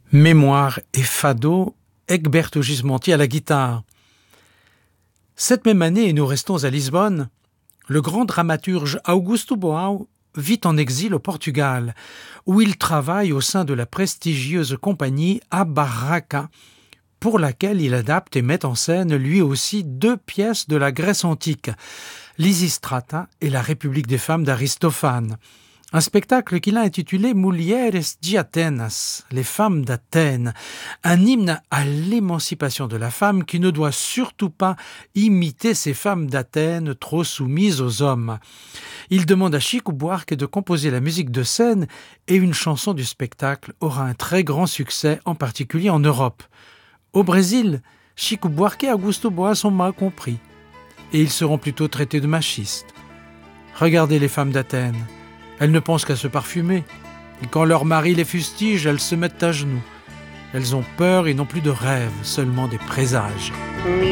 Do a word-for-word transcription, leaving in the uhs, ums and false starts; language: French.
Mémoire et fado, Egberto Gismonti à la guitare. Cette même année, et nous restons à Lisbonne, le grand dramaturge Augusto Boal vit en exil au Portugal, où il travaille au sein de la prestigieuse compagnie A Barraca, pour laquelle il adapte et met en scène lui aussi deux pièces de la Grèce antique, Lysistrata et la République des femmes d'Aristophane. Un spectacle qu'il a intitulé Mulheres de Atenas, les femmes d'Athènes, un hymne à l'émancipation de la femme qui ne doit surtout pas imiter ces femmes d'Athènes trop soumises aux hommes. Il demande à Chico Buarque de composer la musique de scène et une chanson du spectacle aura un très grand succès, en particulier en Europe. Au Brésil, Chico Buarque et Augusto Boal sont mal compris et ils seront plutôt traités de machistes. Regardez les femmes d'Athènes. Elles ne pensent qu'à se parfumer, et quand leur mari les fustige, elles se mettent à genoux. Elles ont peur et n'ont plus de rêves, seulement des présages.